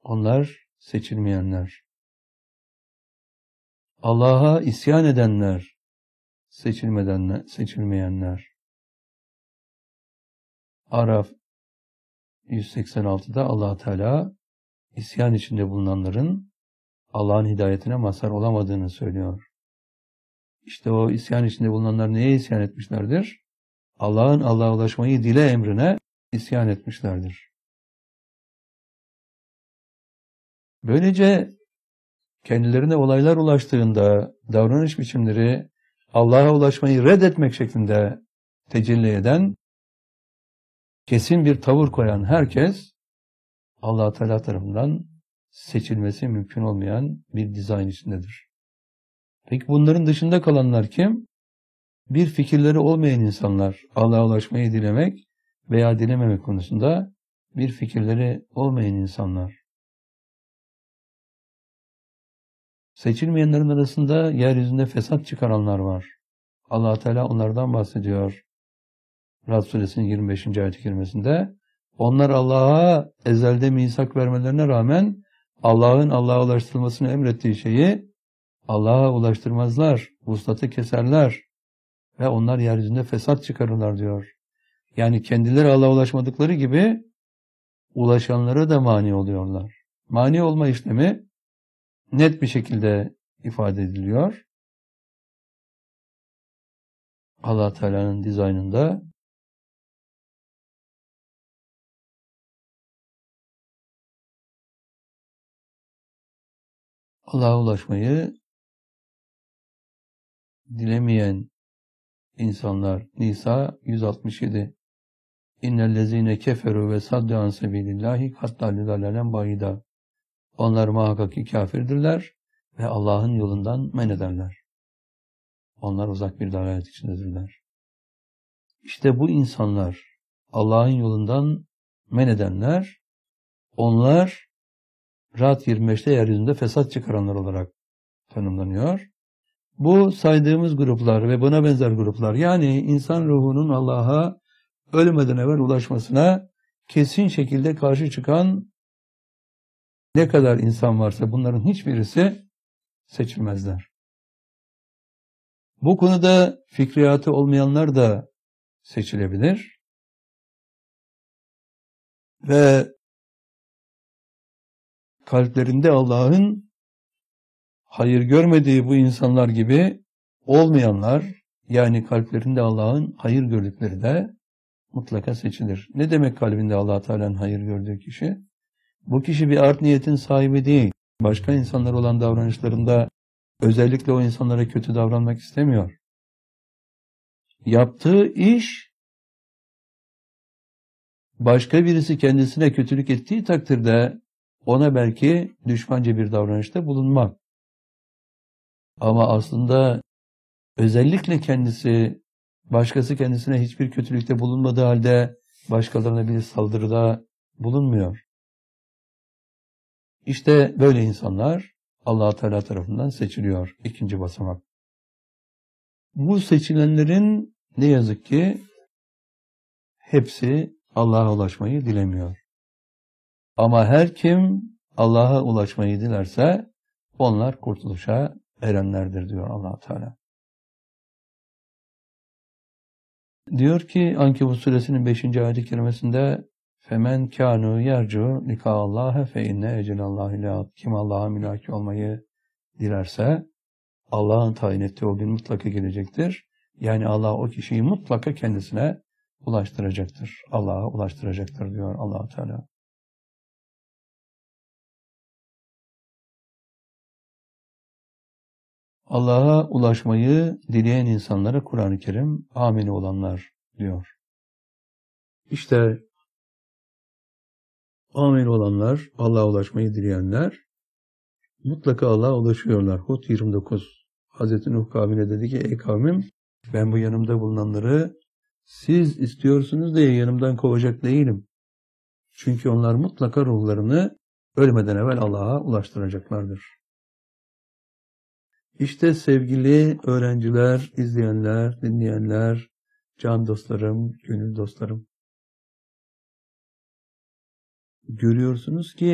Onlar seçilmeyenler. Allah'a isyan edenler, seçilmeyenler. Araf 186'da Allah Teala isyan içinde bulunanların Allah'ın hidayetine mazhar olamadığını söylüyor. İşte o isyan içinde bulunanlar neye isyan etmişlerdir? Allah'ın Allah'a ulaşmayı dile emrine isyan etmişlerdir. Böylece kendilerine olaylar ulaştığında davranış biçimleri Allah'a ulaşmayı reddetmek şeklinde tecelli eden, kesin bir tavır koyan herkes Allah Teala tarafından seçilmesi mümkün olmayan bir dizayn içindedir. Peki bunların dışında kalanlar kim? Bir fikirleri olmayan insanlar, Allah'a ulaşmayı dilemek veya dilememek konusunda bir fikirleri olmayan insanlar. Seçilmeyenlerin arasında yeryüzünde fesat çıkaranlar var. Allah Teala onlardan bahsediyor. Rad Suresinin 25. ayet-i kerimesinde. Onlar Allah'a ezelde misak vermelerine rağmen Allah'ın Allah'a ulaştırılmasını emrettiği şeyi Allah'a ulaştırmazlar, vuslatı keserler ve onlar yeryüzünde fesat çıkarırlar diyor. Yani kendileri Allah'a ulaşmadıkları gibi ulaşanlara da mani oluyorlar. Mani olma işlemi net bir şekilde ifade ediliyor. Allah Teala'nın dizaynında Allah'a ulaşmayı dilemeyen insanlar. Nisa 167. İnnellezine keferu ve saddu an sebilillahi kaddallu dalalen bayida. Onlar muhakkak ki kafirdirler ve Allah'ın yolundan men ederler. Onlar uzak bir dalalet içindedirler. İşte bu insanlar, Allah'ın yolundan men edenler, onlar Ra'd 25'te yeryüzünde fesat çıkaranlar olarak tanımlanıyor. Bu saydığımız gruplar ve buna benzer gruplar, yani insan ruhunun Allah'a ölmeden evvel ulaşmasına kesin şekilde karşı çıkan ne kadar insan varsa bunların hiçbirisi seçilmezler. Bu konuda fikriyatı olmayanlar da seçilebilir ve kalplerinde Allah'ın hayır görmediği bu insanlar gibi olmayanlar, yani kalplerinde Allah'ın hayır gördükleri de mutlaka seçilir. Ne demek kalbinde Allah Teala'nın hayır gördüğü kişi? Bu kişi bir art niyetin sahibi değil. Başka insanlar olan davranışlarında özellikle o insanlara kötü davranmak istemiyor. Yaptığı iş başka birisi kendisine kötülük ettiği takdirde ona belki düşmanca bir davranışta bulunmak. Ama aslında özellikle başkası kendisine hiçbir kötülükte bulunmadığı halde başkalarına bir saldırıda bulunmuyor. İşte böyle insanlar Allah Teala tarafından seçiliyor. İkinci basamak. Bu seçilenlerin ne yazık ki hepsi Allah'a ulaşmayı dilemiyor. Ama her kim Allah'a ulaşmayı dilerse onlar kurtuluşa erenlerdir diyor Allah Teala. Diyor ki Ankebut suresinin 5. ayet-i kerimesinde Femen kânû yercu likâallâhe fe inne ecelallâhi leât. Kim Allah'a mülaki olmayı dilerse Allah'ın tayin ettiği o gün mutlaka gelecektir. Yani Allah o kişiyi mutlaka kendisine ulaştıracaktır. Allah'a ulaştıracaktır diyor Allah Teala. Allah'a ulaşmayı dileyen insanlara Kur'an-ı Kerim amin olanlar diyor. İşte amin olanlar, Allah'a ulaşmayı dileyenler mutlaka Allah'a ulaşıyorlar. Hud 29. Hazreti Nuh kavmine dedi ki ey kavmim ben bu yanımda bulunanları siz istiyorsunuz diye yanımdan kovacak değilim. Çünkü onlar mutlaka ruhlarını ölmeden evvel Allah'a ulaştıracaklardır. İşte sevgili öğrenciler, izleyenler, dinleyenler, can dostlarım, gönül dostlarım. Görüyorsunuz ki